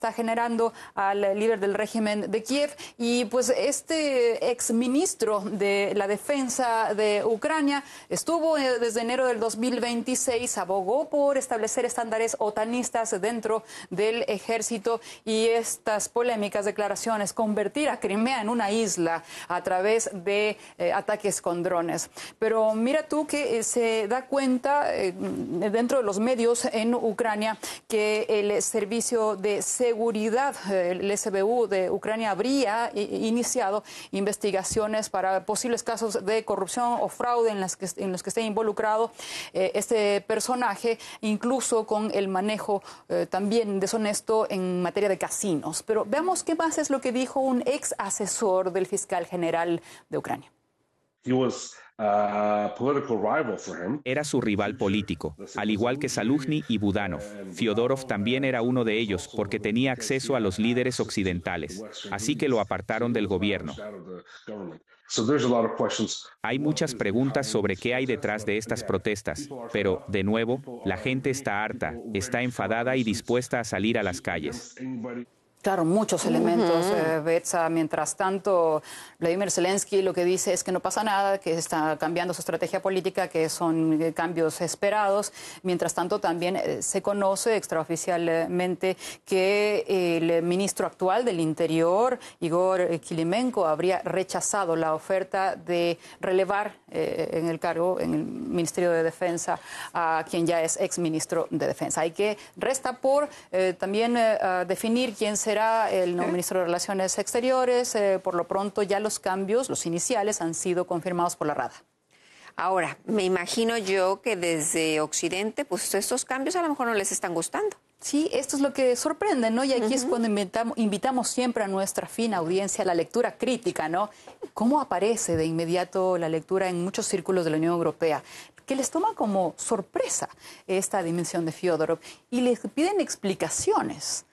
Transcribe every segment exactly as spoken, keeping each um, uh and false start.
está generando al líder del régimen de Kiev. Y pues este exministro de la defensa de Ucrania estuvo desde enero del dos mil veintiséis, abogó por establecer estándares otanistas dentro del ejército, y estas polémicas declaraciones, convertir a Crimea en una isla a través de eh, ataques con drones. Pero mira tú que eh, se da cuenta eh, dentro de los medios en Ucrania que el servicio de seguridad, el S B U de Ucrania, habría iniciado investigaciones para posibles casos de corrupción o fraude en, las que, en los que esté involucrado eh, este personaje, incluso con el manejo eh, también deshonesto en materia de casinos. Pero veamos qué más es lo que dijo un ex asesor del fiscal general de Ucrania. He was a political rival for him. Era su rival político, al igual que Zaluzhny y Budanov. Fyodorov también era uno de ellos porque tenía acceso a los líderes occidentales, así que lo apartaron del gobierno. Hay muchas preguntas sobre qué hay detrás de estas protestas, pero, de nuevo, la gente está harta, está enfadada y dispuesta a salir a las calles. Claro, muchos elementos, uh-huh. eh, Betsa. Mientras tanto, Vladimir Zelensky lo que dice es que no pasa nada, que está cambiando su estrategia política, que son eh, cambios esperados. Mientras tanto, también eh, se conoce extraoficialmente que eh, el ministro actual del Interior, Igor Kilimenko, habría rechazado la oferta de relevar eh, en el cargo, en el Ministerio de Defensa, a quien ya es exministro de Defensa. Hay que resta por eh, también eh, definir quién se será el nuevo ministro de Relaciones Exteriores. Eh, por lo pronto ya los cambios, los iniciales, han sido confirmados por la Rada. Ahora, me imagino yo que desde Occidente, pues estos cambios a lo mejor no les están gustando. Sí, esto es lo que sorprende, ¿no? Y aquí uh-huh. es cuando invitamos, invitamos siempre a nuestra fina audiencia a la lectura crítica, ¿no? ¿Cómo aparece de inmediato la lectura en muchos círculos de la Unión Europea? Que les toma como sorpresa esta dimensión de Fyodorov y les piden explicaciones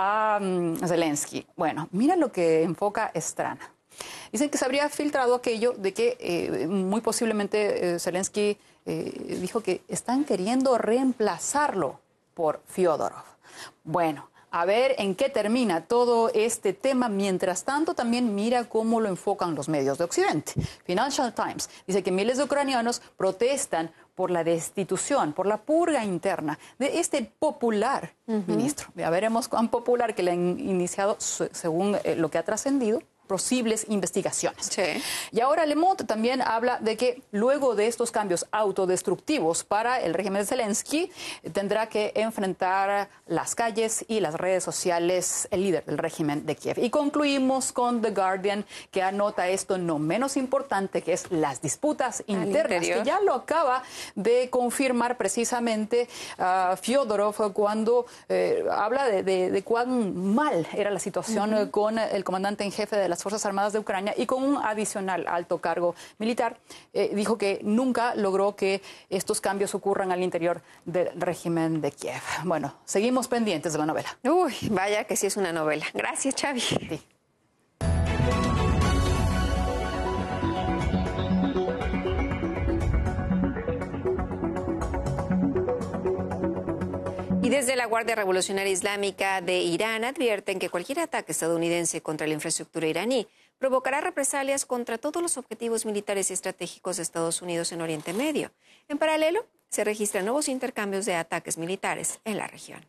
a um, Zelensky. Bueno, mira lo que enfoca Estrana. Dicen que se habría filtrado aquello de que eh, muy posiblemente eh, Zelensky eh, dijo que están queriendo reemplazarlo por Fyodorov. Bueno, a ver en qué termina todo este tema. Mientras tanto, también mira cómo lo enfocan los medios de Occidente. Financial Times dice que miles de ucranianos protestan por la destitución, por la purga interna de este popular uh-huh. ministro. Ya veremos cuán popular que le han iniciado, según eh, lo que ha trascendido, posibles investigaciones. Sí. Y ahora Le Monde también habla de que luego de estos cambios autodestructivos para el régimen de Zelensky, tendrá que enfrentar las calles y las redes sociales el líder del régimen de Kiev. Y concluimos con The Guardian, que anota esto no menos importante, que es las disputas internas, que ya lo acaba de confirmar precisamente uh, Fyodorov cuando eh, habla de, de, de cuán mal era la situación uh-huh. con el comandante en jefe de las Fuerzas Armadas de Ucrania y con un adicional alto cargo militar. Eh, dijo que nunca logró que estos cambios ocurran al interior del régimen de Kiev. Bueno, seguimos pendientes de la novela. Uy, vaya que sí es una novela. Gracias, Xavi. Sí. Y desde la Guardia Revolucionaria Islámica de Irán advierten que cualquier ataque estadounidense contra la infraestructura iraní provocará represalias contra todos los objetivos militares y estratégicos de Estados Unidos en Oriente Medio. En paralelo, se registran nuevos intercambios de ataques militares en la región.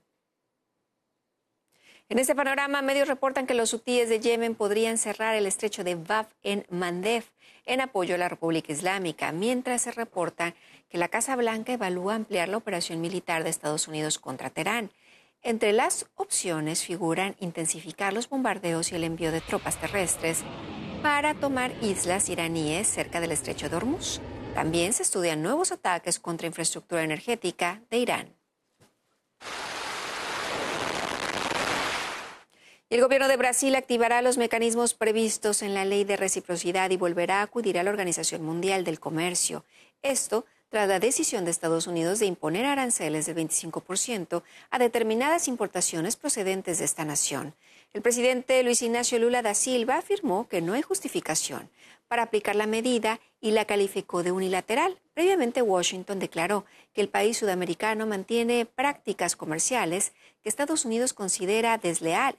En este panorama, medios reportan que los hutíes de Yemen podrían cerrar el estrecho de Bab en Mandeb en apoyo a la República Islámica, mientras se reporta que la Casa Blanca evalúa ampliar la operación militar de Estados Unidos contra Teherán. Entre las opciones figuran intensificar los bombardeos y el envío de tropas terrestres para tomar islas iraníes cerca del estrecho de Hormuz. También se estudian nuevos ataques contra infraestructura energética de Irán. El gobierno de Brasil activará los mecanismos previstos en la ley de reciprocidad y volverá a acudir a la Organización Mundial del Comercio. Esto tras la decisión de Estados Unidos de imponer aranceles del veinticinco por ciento a determinadas importaciones procedentes de esta nación. El presidente Luis Ignacio Lula da Silva afirmó que no hay justificación para aplicar la medida y la calificó de unilateral. Previamente, Washington declaró que el país sudamericano mantiene prácticas comerciales que Estados Unidos considera desleales